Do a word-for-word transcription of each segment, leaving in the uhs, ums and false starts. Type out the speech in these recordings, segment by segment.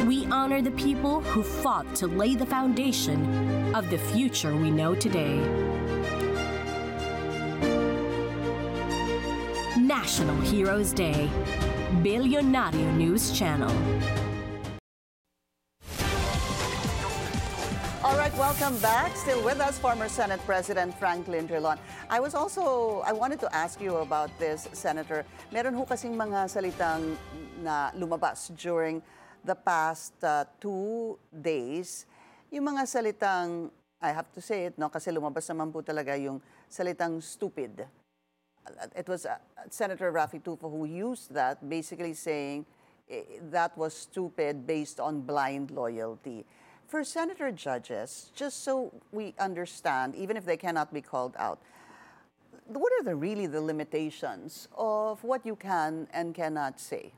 we honor the people who fought to lay the foundation of the future we know today. National Heroes Day, Billionario News Channel. All right, welcome back. Still with us, former Senate President Franklin Drilon. I was also, I wanted to ask you about this, Senator. Meron ho kasing mga salitang na lumabas during the past uh, two days. Yung mga salitang, I have to say it, no, kasi lumabas naman po talaga yung salitang stupid. It was uh, Senator Raffy Tulfo who used that, basically saying eh, that was stupid based on blind loyalty. For senator judges, just so we understand, even if they cannot be called out, what are the really the limitations of what you can and cannot say?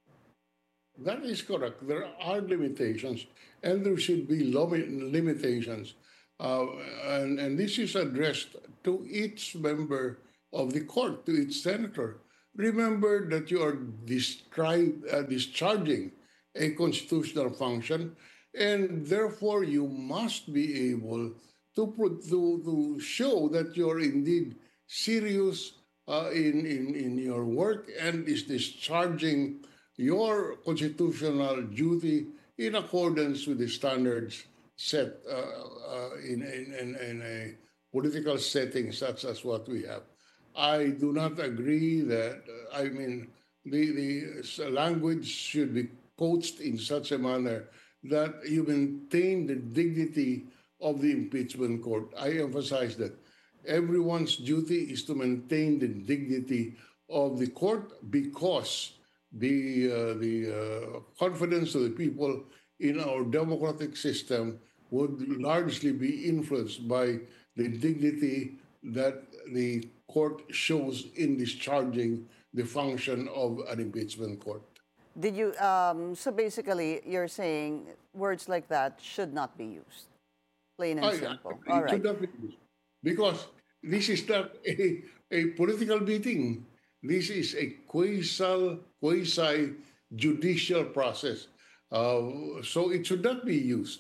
That is correct. There are limitations, and there should be limitations. Uh, and, and this is addressed to each member of the court, to each senator. Remember that you are distri- uh, discharging a constitutional function, and therefore you must be able to, to, to show that you're indeed serious uh, in, in, in your work and is discharging your constitutional duty in accordance with the standards set uh, uh, in, in, in, in a political setting such as what we have. I do not agree that, uh, I mean, the, the language should be coached in such a manner that you maintain the dignity of the impeachment court. I emphasize that everyone's duty is to maintain the dignity of the court because the, uh, the uh, confidence of the people in our democratic system would largely be influenced by the dignity that the court shows in discharging the function of an impeachment court. Did you, um, so basically you're saying words like that should not be used, plain and I, simple. It All right. should not be used because this is not a, a political meeting. This is a quasi, quasi judicial process. Uh, so it should not be used.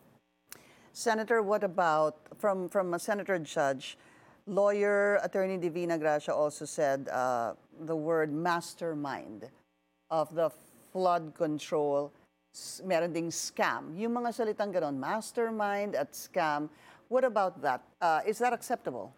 Senator, what about, from, from a senator judge, lawyer Attorney Divina Gracia also said uh, the word mastermind of the flood control, meron ding scam. Yung mga salitang ganon, mastermind at scam, what about that? Uh, is that acceptable?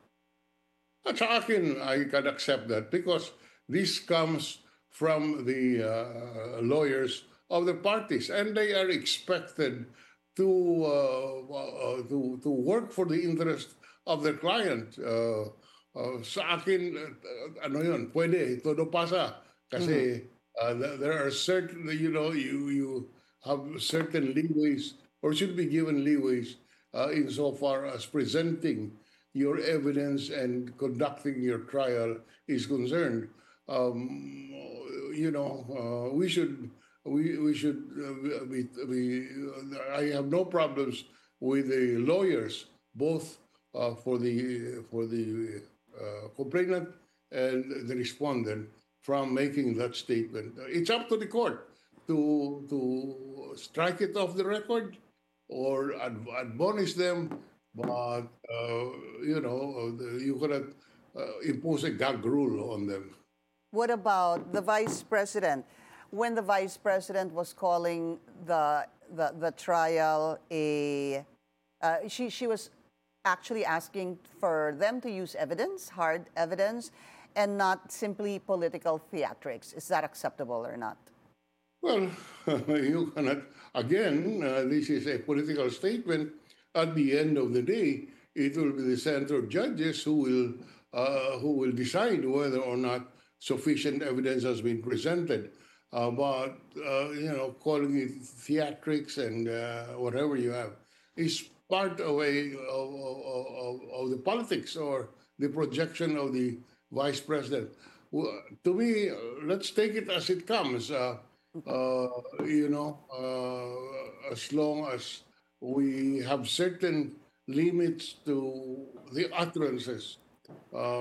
At sa akin, I can accept that because this comes from the uh, lawyers of the parties and they are expected to, uh, uh, to, to work for the interest of their client. Uh, uh, sa akin, uh, ano yun, pwede, todo pasa. Kasi mm-hmm. Uh, there are certain, you know, you, you have certain leeways or should be given leeways uh, insofar as presenting your evidence and conducting your trial is concerned. Um, you know, uh, we should, we, we should, uh, be, be, uh, I have no problems with the lawyers, both uh, for the, for the uh, complainant and the respondent, from making that statement. It's up to the court to to strike it off the record or ad- admonish them, but uh, you know you cannot uh, impose a gag rule on them. What about the vice president? When the vice president was calling the the, the trial a, uh, she she was actually asking for them to use evidence, hard evidence, and not simply political theatrics. Is that acceptable or not? Well, you cannot, again, uh, this is a political statement. At the end of the day, it will be the senator judges who will, uh, who will decide whether or not sufficient evidence has been presented. Uh, but, uh, you know, calling it theatrics and uh, whatever you have is part of, a, of, of, of the politics or the projection of the Vice President. Well, to me, let's take it as it comes. Uh, uh, you know, uh, as long as we have certain limits to the utterances, uh,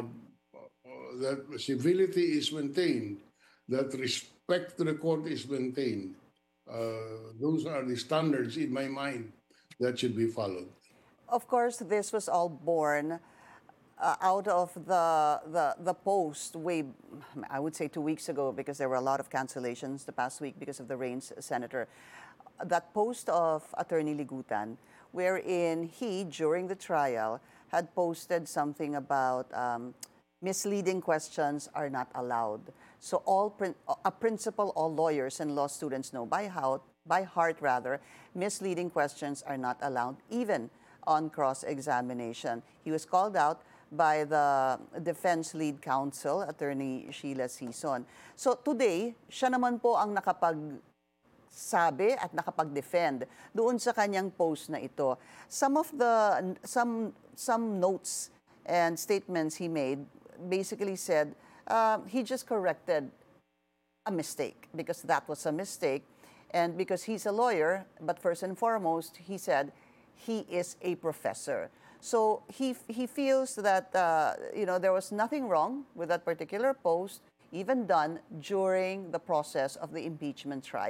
that civility is maintained, that respect to the court is maintained, Uh, those are the standards in my mind that should be followed. Of course, this was all born uh, out of the, the the post way, I would say two weeks ago, because there were a lot of cancellations the past week because of the rains, Senator. That post of Attorney Ligutan, wherein he, during the trial, had posted something about um, misleading questions are not allowed. So all prin- a principal, all lawyers and law students know by how by heart rather, misleading questions are not allowed, even on cross-examination. He was called out by the defense lead counsel, Attorney Sheila Sison. So today, siya naman po ang nakapag sabi at nakapag-defend doon sa kanyang post na ito. Some of the some some notes and statements he made basically said uh, he just corrected a mistake because that was a mistake, and because he's a lawyer, but first and foremost, he said he is a professor. So he he feels that uh, you know there was nothing wrong with that particular post, even done during the process of the impeachment trial.